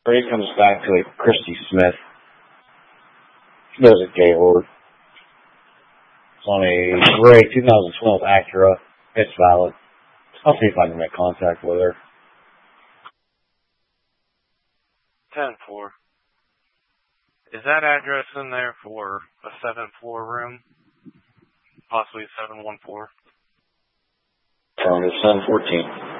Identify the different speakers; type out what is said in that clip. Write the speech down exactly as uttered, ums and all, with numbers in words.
Speaker 1: Ray comes back to a Christy Smith. She knows a Gaylord. It's on a Ray two thousand twelve Acura. It's valid. I'll see if I can make contact with her.
Speaker 2: ten four. Is that address in there for a seventh floor room? Possibly seven one four.
Speaker 1: Um, it's seven fourteen.